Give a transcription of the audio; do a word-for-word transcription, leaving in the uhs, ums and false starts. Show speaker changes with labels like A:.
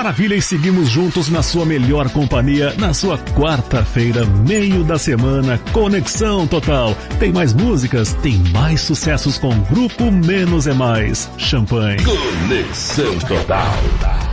A: Maravilha, e seguimos juntos na sua melhor companhia, na sua quarta-feira, meio da semana, Conexão Total. Tem mais músicas, tem mais sucessos com Grupo Menos é Mais. Champanhe.
B: Conexão Total.